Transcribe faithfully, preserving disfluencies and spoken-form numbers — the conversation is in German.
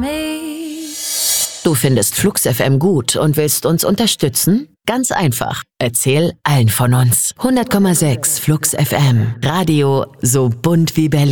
me. Du findest Flux F M gut und willst uns unterstützen? Ganz einfach. Erzähl allen von uns. hundert Komma sechs Flux F M. Radio so bunt wie Berlin.